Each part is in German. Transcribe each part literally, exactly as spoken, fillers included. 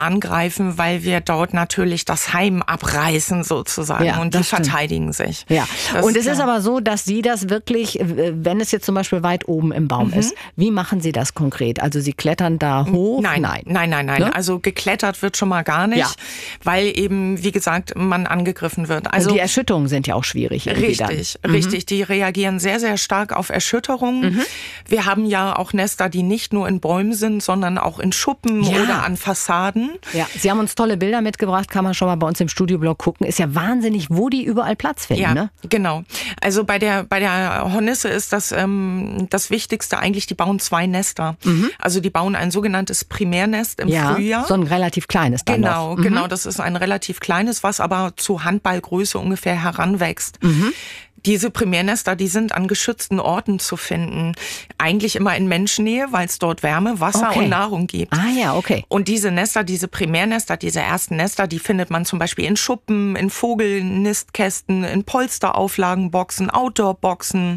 angreifen, weil wir dort natürlich das Heim abreißen sozusagen Ja, und die das stimmt. verteidigen sich. Ja, Das und es klar. ist aber so, dass Sie das wirklich, wenn es jetzt zum Beispiel weit oben im Baum Mhm. ist, wie machen Sie das konkret? Also Sie klettern da hoch? Nein, nein, nein, nein. nein. Ne? Also geklettert wird schon mal gar nicht, Ja. weil eben, wie gesagt, man angegriffen wird. Also und die Erschütterungen sind ja auch schwierig. irgendwie Richtig, dann. richtig. Die reagieren sehr, sehr stark auf Erschütterungen. Mhm. Wir haben ja auch Nester, die nicht nur in Bäumen sind, sondern auch in Schuppen Ja. oder an Fassaden. Ja, Sie haben uns tolle Bilder mitgebracht, kann man schon mal bei uns im Studioblog gucken. Ist ja wahnsinnig, wo die überall Platz finden, Ja, ne? genau. Also bei der bei der Hornisse ist das ähm, das Wichtigste eigentlich, die bauen zwei Nester. Mhm. Also die bauen ein sogenanntes Primärnest im Ja, Frühjahr. so ein relativ kleines dann Genau, noch. Mhm. genau. Das ist ein relativ kleines, was aber zu Handballgröße ungefähr heranwächst. Mhm. Diese Primärnester, die sind an geschützten Orten zu finden. Eigentlich immer in Menschennähe, weil es dort Wärme, Wasser Okay. und Nahrung gibt. Ah ja, okay. Und diese Nester, diese Primärnester, diese ersten Nester, die findet man zum Beispiel in Schuppen, in Vogelnistkästen, in Polsterauflagenboxen, Outdoorboxen,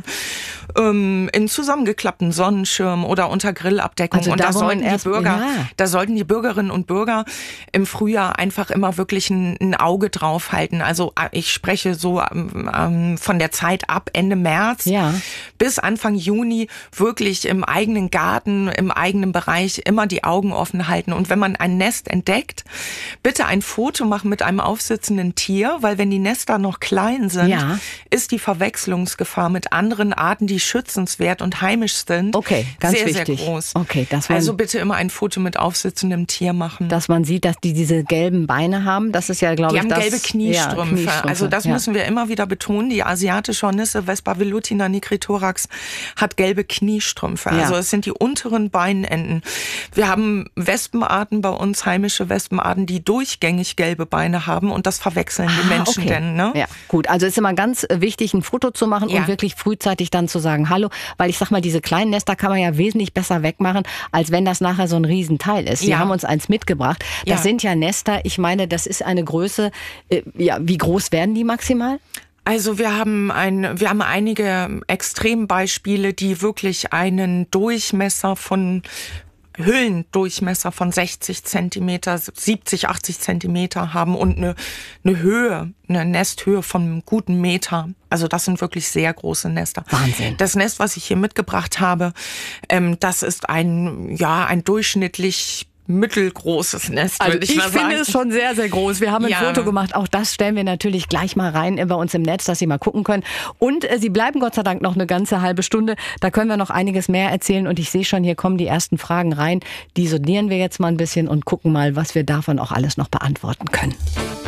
ähm, in zusammengeklappten Sonnenschirmen oder unter Grillabdeckung. Also und da, da wo man sollten die erst- Bürger, ja. da sollten die Bürgerinnen und Bürger im Frühjahr einfach immer wirklich ein, ein Auge drauf halten. Also ich spreche so ähm, von der Zeit ab Ende März Ja. bis Anfang Juni wirklich im eigenen Garten, im eigenen Bereich immer die Augen offen halten. Und wenn man ein Nest entdeckt, bitte ein Foto machen mit einem aufsitzenden Tier, weil wenn die Nester noch klein sind, Ja. ist die Verwechslungsgefahr mit anderen Arten, die schützenswert und heimisch sind, Okay, ganz sehr, wichtig. sehr groß. Okay, dass man- also bitte immer ein Foto mit aufsitzendem Tier machen. Dass man sieht, dass die diese gelben Beine haben, das ist ja, glaube Die ich, haben das... gelbe Kniestrümpfe. Ja, Kniestrümpfe. Also das ja. müssen wir immer wieder betonen. Die asiatische Hornisse, Vespa velutina nigrithorax, hat gelbe Kniestrümpfe. Ja. Also es sind die unteren Beinenden. Wir haben Wespenarten bei uns, heimische Wespenarten, die durchgängig gelbe Beine haben und das verwechseln die Ah, Menschen okay. denn. Ne? Ja, gut. Also ist immer ganz wichtig, ein Foto zu machen Ja. und wirklich frühzeitig dann zu sagen, hallo, weil ich sag mal, diese kleinen Nester kann man ja wesentlich besser wegmachen, als wenn das nachher so ein Riesenteil ist. Sie Ja. haben uns eins mitgebracht. Das Ja. sind ja Nester, ich meine, das ist eine Größe, äh, ja, wie groß werden die maximal? Also wir haben ein, wir haben einige Extrembeispiele, die wirklich einen Durchmesser von Höhlendurchmesser von sechzig Zentimeter, siebzig, achtzig Zentimeter haben und eine, eine Höhe, eine Nesthöhe von einem guten Meter. Also das sind wirklich sehr große Nester. Wahnsinn. Das Nest, was ich hier mitgebracht habe, ähm, das ist ein, ja, ein durchschnittlich mittelgroßes Nest, Also würde ich, ich mal sagen. finde es schon sehr, sehr groß. Wir haben ein Ja. Foto gemacht. Auch das stellen wir natürlich gleich mal rein bei uns im Netz, dass Sie mal gucken können. Und äh, Sie bleiben Gott sei Dank noch eine ganze halbe Stunde. Da können wir noch einiges mehr erzählen. Und ich sehe schon, hier kommen die ersten Fragen rein. Die sondieren wir jetzt mal ein bisschen und gucken mal, was wir davon auch alles noch beantworten können.